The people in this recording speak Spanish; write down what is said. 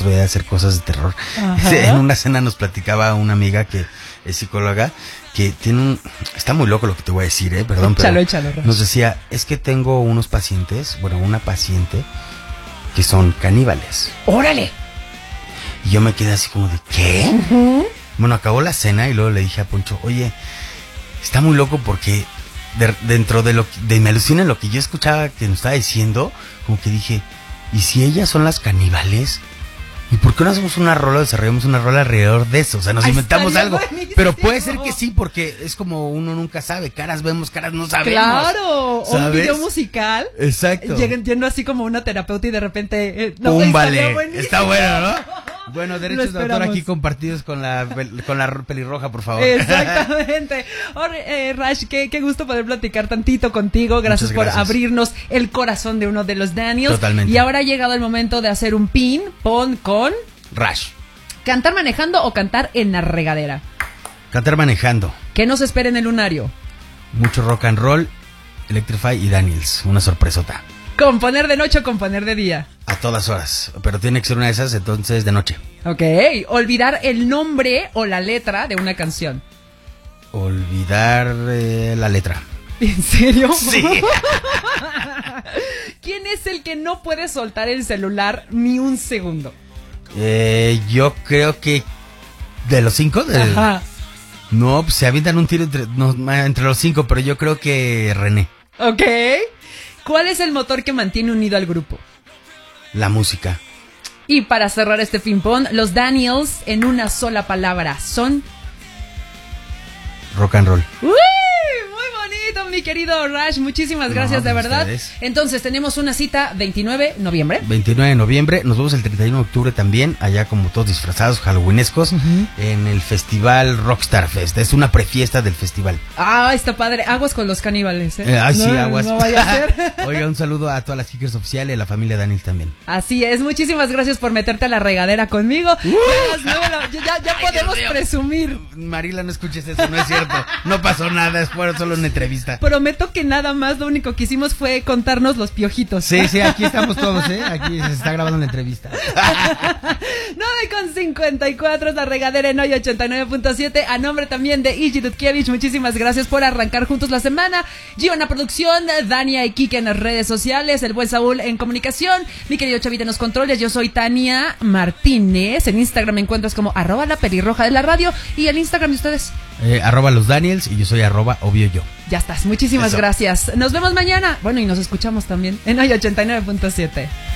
otro día de hacer cosas de terror. En una cena nos platicaba una amiga que es psicóloga, que está muy loco lo que te voy a decir, perdón, pero échalo. nos decía, es que tengo una paciente que son caníbales. ¡Órale! Y yo me quedé así como de, ¿qué? Bueno, acabó la cena y luego le dije a Poncho, oye, está muy loco porque dentro de me alucina lo que yo escuchaba que nos estaba diciendo, como que dije, ¿y si ellas son las caníbales? ¿Y por qué no hacemos una rola, desarrollamos una rola alrededor de eso? O sea, nos inventamos algo. Buenísimo. Pero puede ser que sí, porque es como uno nunca sabe. Caras vemos, caras no sabemos. Claro, ¿sabes? Un video musical. Exacto. Yendo así como una terapeuta y de repente... ¡Púmbale! Está bueno, ¿no? Bueno, derechos de autor aquí compartidos con la pelirroja, por favor. Exactamente. Rash, qué gusto poder platicar tantito contigo. Gracias por abrirnos el corazón de uno de los Daniels. Totalmente. Y ahora ha llegado el momento de hacer un pin con Rash. ¿Cantar manejando o cantar en la regadera? Cantar manejando. ¿Qué nos espera en el lunario? Mucho rock and roll, Electrify y Daniels. Una sorpresota. ¿Componer de noche o componer de día? A todas horas, pero tiene que ser una de esas, entonces de noche. Ok, olvidar el nombre o la letra de una canción. Olvidar la letra. ¿En serio? Sí. ¿Quién es el que no puede soltar el celular ni un segundo? Yo creo que de los 5. Ajá. No, pues se avientan un tiro entre los 5, pero yo creo que René. Ok. ¿Cuál es el motor que mantiene unido al grupo? La música. Y para cerrar este ping-pong, los Daniels en una sola palabra son... Rock and roll. ¡Uy! Muy bonito, mi querido Rash. Muchísimas gracias, de verdad. Ustedes. Entonces, tenemos una cita 29 de noviembre. 29 de noviembre. Nos vemos el 31 de octubre también, allá como todos disfrazados, halloweenescos, en el festival Rockstar Fest. Es una prefiesta del festival. Ah, está padre. Aguas con los caníbales, sí, no, aguas. No vaya a ser. Oiga, un saludo a todas las Kickers oficiales y a la familia Daniels también. Así es. Muchísimas gracias por meterte a la regadera conmigo. Ya podemos presumir. Marila, no escuches eso, no es cierto. No pasó nada, fue solo una entrevista. Prometo que nada más lo único que hicimos fue contarnos los piojitos. Sí, aquí estamos todos, aquí se está grabando la entrevista. 9:54 es la regadera en hoy 89.7. A nombre también de Iji Dudkiewicz, muchísimas gracias por arrancar juntos la semana. Gio en la producción, Dania y Kike en las redes sociales, el buen Saúl en comunicación, mi querido Chavita en los controles. Yo soy Tania Martínez. En Instagram me encuentras como @lapelirroja de la radio. Y el Instagram de ustedes, @los Daniels, y yo soy @obvioyo. Ya estás, muchísimas gracias. Nos vemos mañana. Bueno, y nos escuchamos también en hoy 89.7.